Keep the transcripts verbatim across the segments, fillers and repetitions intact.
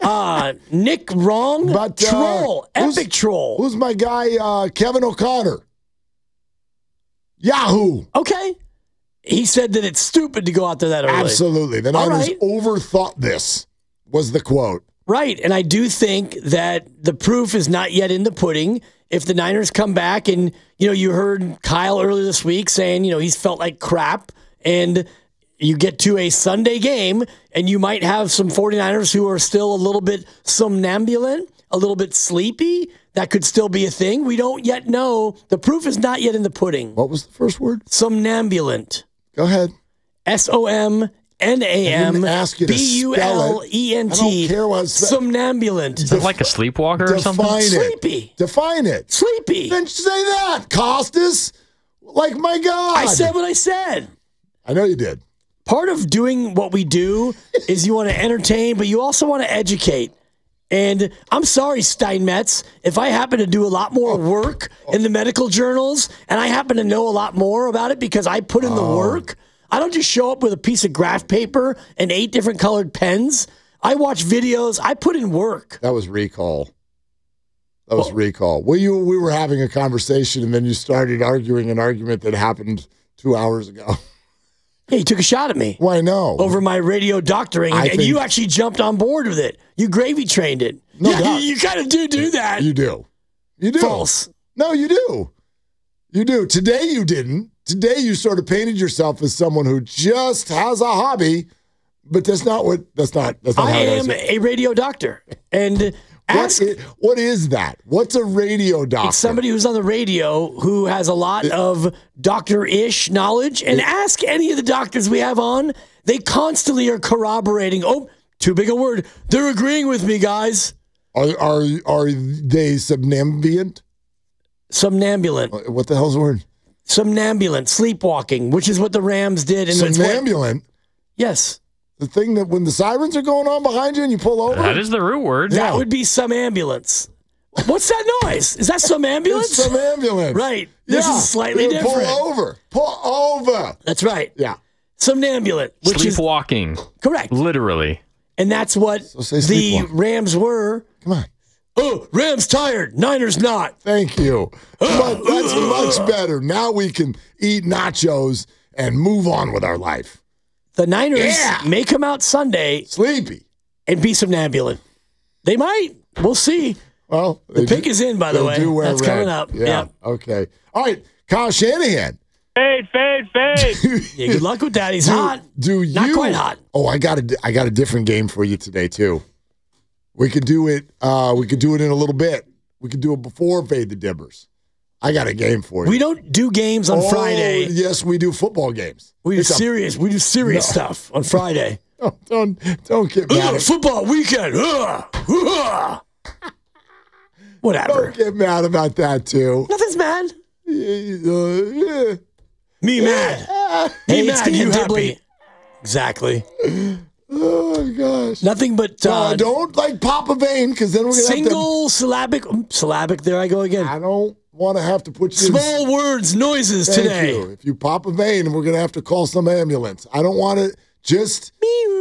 Uh, Nick Wrong, but, troll, uh, epic troll. Who's my guy, uh, Kevin O'Connor? Yahoo. Okay. He said that it's stupid to go out there that early. Absolutely. The Niners right. overthought this, was the quote. Right. And I do think that the proof is not yet in the pudding. If the Niners come back and, you know, you heard Kyle earlier this week saying, you know, he's felt like crap, and you get to a Sunday game and you might have some 49ers who are still a little bit somnambulant, a little bit sleepy. That could still be a thing. We don't yet know. The proof is not yet in the pudding. What was the first word? Somnambulant. Go ahead. S O M N A M B U L E N T. I don't care what it's Somnambulant. Is it like a sleepwalker or something? Define it. Sleepy. Define it. Sleepy. Then say that, Costas. Like, my God. I said what I said. I know you did. Part of doing what we do is you want to entertain, but you also want to educate. And I'm sorry, Steinmetz, if I happen to do a lot more work in the medical journals and I happen to know a lot more about it because I put in the Oh. work, I don't just show up with a piece of graph paper and eight different colored pens. I watch videos. I put in work. That was recall. That was Well- recall. Well, you we were having a conversation, and then you started arguing an argument that happened two hours ago. Yeah, you took a shot at me. Why no? Over my radio doctoring, I and think- you actually jumped on board with it. You gravy trained it. No yeah, doubt. you, you kind of do do that. You do. You do. False. No, you do. You do. Today you didn't. Today you sort of painted yourself as someone who just has a hobby, but that's not what. That's not. That's not I how it am is. a radio doctor, and What ask. is, what is that? What's a radio doctor? It's somebody who's on the radio who has a lot of doctor-ish knowledge. And ask any of the doctors we have on. They constantly are corroborating. Oh, too big a word. They're agreeing with me, guys. Are are are they somnambulant? Somnambulant. What the hell's the word? Somnambulant. Sleepwalking, which is what the Rams did. And it's what- Somnambulant. Yes. The thing that when the sirens are going on behind you and you pull over. That is the root word. That would be some ambulance. What's that noise? Is that some ambulance? It's some ambulance. Right. This Yeah. is slightly You different. Pull over. Pull over. That's right. Yeah. Somnambulant, which is Sleepwalking. correct. Literally. And that's what So say the sleepwalk. Rams were. Come on. Oh, Rams tired. Niners not. Thank you. But that's much better. Now we can eat nachos and move on with our life. The Niners Yeah. may come out Sunday Sleepy. and be somnambulant. They might. We'll see. Well, The pick is in, by the they way. do wear That's red. coming up. Yeah. Yeah. Okay. All right. Kyle Shanahan. Fade, fade, fade. Yeah, good luck with that. He's do, hot. Do you? Not quite hot. Oh, I got a, I got a different game for you today too. We could do it. Uh, we could do it in a little bit. We could do it before Fade the Dibbers. I got a game for you. We don't do games on Oh, Friday. Yes, we do football games. We do It's a- serious. We do serious No. stuff on Friday. Don't don't, don't get mad. Ugh, At, football weekend. Ugh, ugh. Whatever. don't get mad about that too. Nothing's mad. Uh, Me mad. yeah. Me Hey, mad. Steve You Dibley. happy. Exactly. Oh gosh. Nothing but No, uh, don't like pop a vein because then we're gonna have single syllabic. mm, Syllabic. There I go again. to. I don't want to have to put you. in- Small words, noises Thank today. you. If you pop a vein, we're gonna have to call some ambulance. I don't want to. Just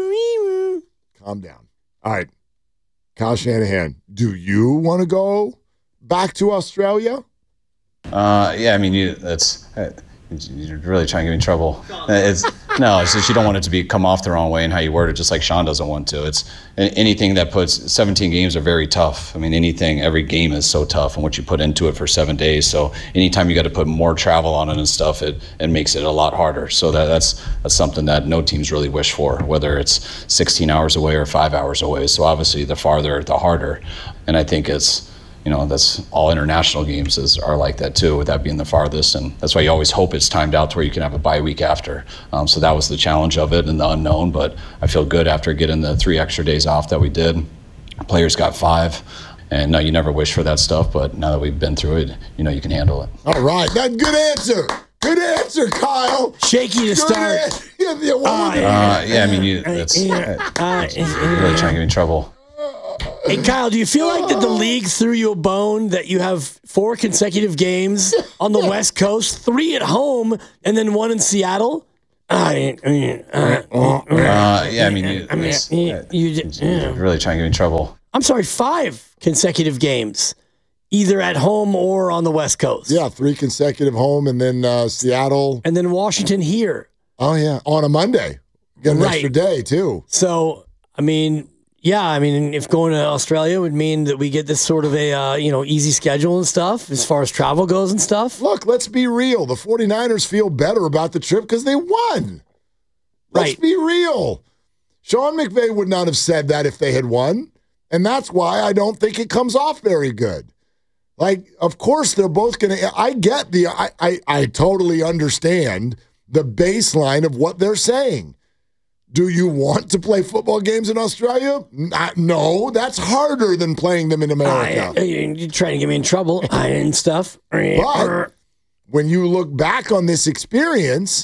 calm down. All right, Kyle Shanahan. Do you want to go back to Australia? Uh, yeah, I mean, you, that's uh, you're really trying to get me in trouble. It's no, it's just you don't want it to be come off the wrong way in how you word it, just like Sean doesn't want to. It's anything that puts seventeen games are very tough. I mean, anything, every game is so tough, and what you put into it for seven days. So anytime you got to put more travel on it and stuff, it it makes it a lot harder. So that that's that's something that no teams really wish for, whether it's sixteen hours away or five hours away. So obviously, the farther, the harder. And I think it's. You know, that's all international games is, are like that too, with that being the farthest. And that's why you always hope it's timed out to where you can have a bye week after. Um, so that was the challenge of it and the unknown. But I feel good after getting the three extra days off that we did. Players got five. And no, you never wish for that stuff. But now that we've been through it, you know, you can handle it. All right, that good answer. Good answer, Kyle. Shaky to Good start. an- yeah, yeah, what Uh, was it? Uh, yeah, I mean, you, that's uh, Uh, you're really trying to get me in trouble. Hey, Kyle, do you feel like that the league threw you a bone that you have four consecutive games on the West Coast, three at home, and then one in Seattle? I, I mean, uh, Uh, yeah, I mean, you, I mean, it's- you, uh, you, you're really trying to get me in trouble. I'm sorry, five consecutive games, either at home or on the West Coast. Yeah, three consecutive home, and then uh, Seattle. And then Washington here. Oh, yeah, on a Monday. Get an Right. extra day, too. So, I mean, yeah, I mean, if going to Australia would mean that we get this sort of a, uh, you know, easy schedule and stuff as far as travel goes and stuff. Look, let's be real. The 49ers feel better about the trip because they won. Let's Right. be real. Sean McVay would not have said that if they had won. And that's why I don't think it comes off very good. Like, of course, they're both going to. I get the. I, I, I totally understand the baseline of what they're saying. Do you want to play football games in Australia? Not, no, that's harder than playing them in America. I, you're trying to get me in trouble and stuff. But when you look back on this experience,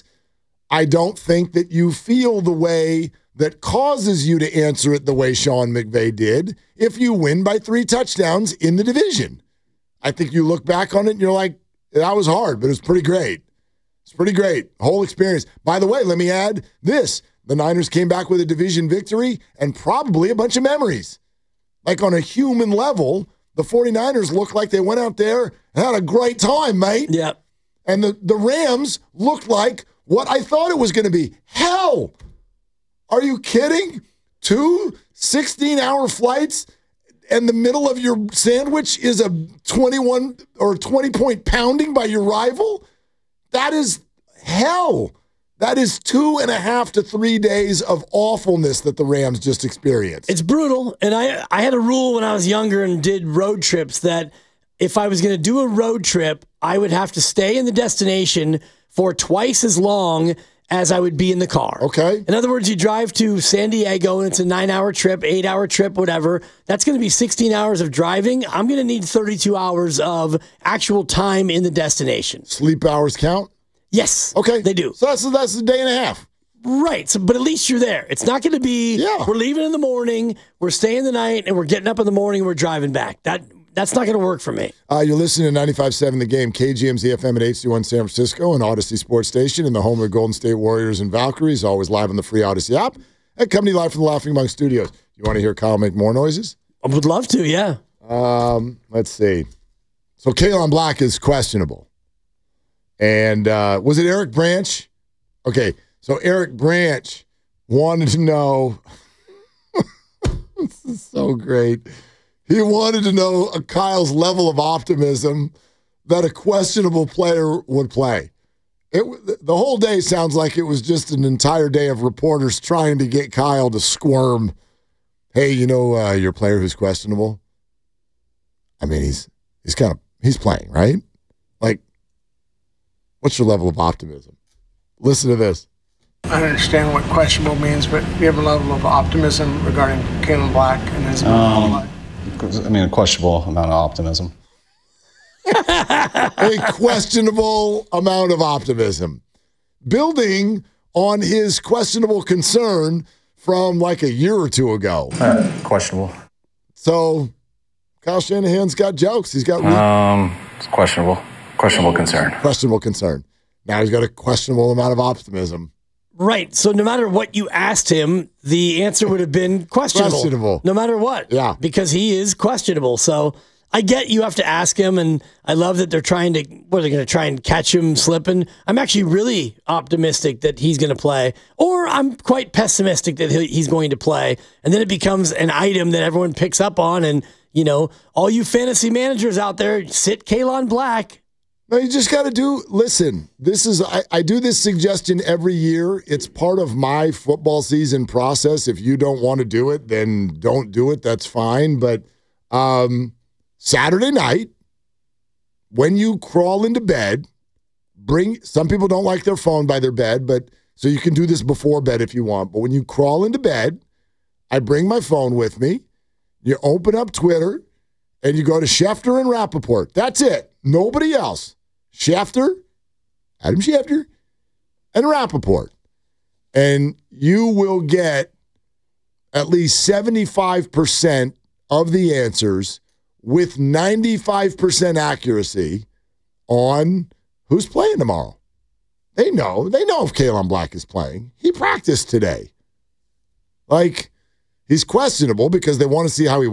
I don't think that you feel the way that causes you to answer it the way Sean McVay did if you win by three touchdowns in the division. I think you look back on it and you're like, that was hard, but it was pretty great. It's pretty great. Whole experience. By the way, let me add this. The Niners came back with a division victory and probably a bunch of memories. Like on a human level, the 49ers looked like they went out there and had a great time, mate. Yeah. And the, the Rams looked like what I thought it was going to be. Hell! Are you kidding? Two sixteen-hour flights and the middle of your sandwich is a twenty-one or twenty-point pounding by your rival? That is hell. That is two and a half to three days of awfulness that the Rams just experienced. It's brutal. And I, I had a rule when I was younger and did road trips that if I was going to do a road trip, I would have to stay in the destination for twice as long as I would be in the car. Okay. In other words, you drive to San Diego and it's a nine-hour trip, eight-hour trip, whatever. That's going to be sixteen hours of driving. I'm going to need thirty-two hours of actual time in the destination. Sleep hours count? Yes. Okay. They do. So that's, that's a day and a half. Right. So, but at least you're there. It's not going to be, Yeah. we're leaving in the morning, we're staying the night, and we're getting up in the morning and we're driving back. That That's not going to work for me. Uh, you're listening to ninety-five point seven The Game, K G M Z F M at H C one San Francisco and Odyssey Sports Station, and the home of the Golden State Warriors and Valkyries, always live on the free Odyssey app, and coming live from the Laughing Monk Studios. You want to hear Kyle make more noises? I would love to, yeah. Um, let's see. So Kalen Black is questionable. And uh, was it Eric Branch? Okay, so Eric Branch wanted to know. This is so great. He wanted to know uh, Kyle's level of optimism that a questionable player would play. It the whole day sounds like it was just an entire day of reporters trying to get Kyle to squirm. Hey, you know uh, your player who's questionable? I mean, he's he's kind of he's playing, right? Like, what's your level of optimism? Listen to this. I don't understand what questionable means, but do you have a level of optimism regarding Kalen Black and his Um, I mean, a questionable amount of optimism. A questionable amount of optimism. Building on his questionable concern from like a year or two ago. Uh, questionable. So Kyle Shanahan's got jokes. He's got Um, it's questionable. Questionable concern. questionable concern. Now he's got a questionable amount of optimism. Right. So no matter what you asked him, the answer would have been questionable. Questionable. No matter what. Yeah. Because he is questionable. So I get you have to ask him, and I love that they're trying to, what are they going to try and catch him slipping? I'm actually really optimistic that he's going to play, or I'm quite pessimistic that he- he's going to play. And then it becomes an item that everyone picks up on. And, you know, all you fantasy managers out there, sit Kalen Black. No, you just got to do, listen, this is, I, I do this suggestion every year. It's part of my football season process. If you don't want to do it, then don't do it. That's fine. But um, Saturday night, when you crawl into bed, bring, some people don't like their phone by their bed, but so you can do this before bed if you want. But when you crawl into bed, I bring my phone with me. You open up Twitter and you go to Schefter and Rappaport. That's it. Nobody else. Schefter, Adam Schefter, and Rappaport. And you will get at least seventy-five percent of the answers with ninety-five percent accuracy on who's playing tomorrow. They know. They know if Kalen Black is playing. He practiced today. Like, he's questionable because they want to see how he